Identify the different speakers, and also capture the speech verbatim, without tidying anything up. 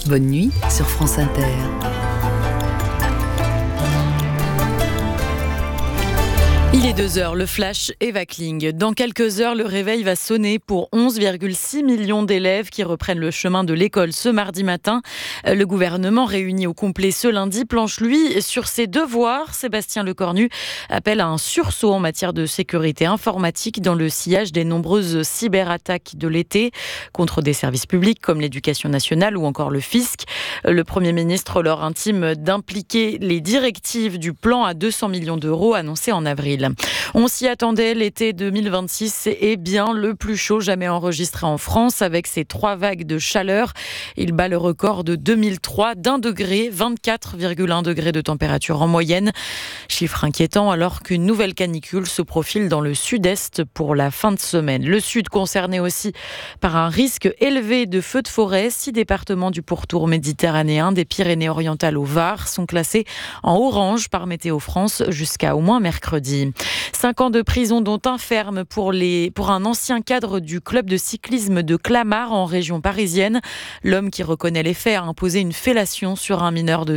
Speaker 1: Bonne nuit sur France Inter. Il est deux heures, le flash Eva Kling. Dans quelques heures, le réveil va sonner pour onze virgule six millions d'élèves qui reprennent le chemin de l'école ce mardi matin. Le gouvernement réuni au complet ce lundi planche, lui, sur ses devoirs. Sébastien Lecornu appelle à un sursaut en matière de sécurité informatique dans le sillage des nombreuses cyberattaques de l'été contre des services publics comme l'éducation nationale ou encore le fisc. Le Premier ministre leur intime d'impliquer les directives du plan à deux cents millions d'euros annoncé en avril. On s'y attendait, l'été deux mille vingt-six est bien le plus chaud jamais enregistré en France avec ses trois vagues de chaleur. Il bat le record de deux mille trois d'un degré, vingt-quatre virgule un degrés de température en moyenne. Chiffre inquiétant alors qu'une nouvelle canicule se profile dans le sud-est pour la fin de semaine. Le sud concerné aussi par un risque élevé de feux de forêt. Six départements du pourtour méditerranéen, des Pyrénées-Orientales au Var, sont classés en orange par Météo France jusqu'à au moins mercredi. Cinq ans de prison dont un ferme pour, les, pour un ancien cadre du club de cyclisme de Clamart en région parisienne. L'homme qui reconnaît les faits a imposé une fellation sur un mineur de